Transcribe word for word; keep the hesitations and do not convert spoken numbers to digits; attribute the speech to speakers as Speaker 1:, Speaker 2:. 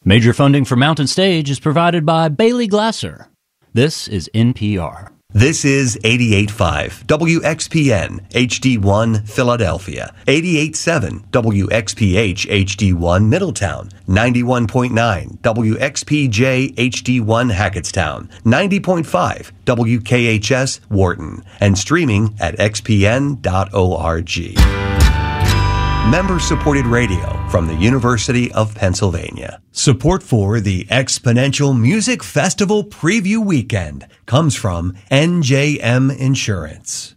Speaker 1: Major funding for Mountain Stage is provided by Bailey Glasser. This is N P R.
Speaker 2: This is eighty-eight point five W X P N H D one Philadelphia, eighty-eight point seven W X P H H D one Middletown, ninety-one point nine W X P J H D one Hackettstown, ninety point five W K H S Wharton, and streaming at x p n dot org. Member-supported radio from the University of Pennsylvania. Support for the Exponential Music Festival Preview Weekend comes from N J M Insurance.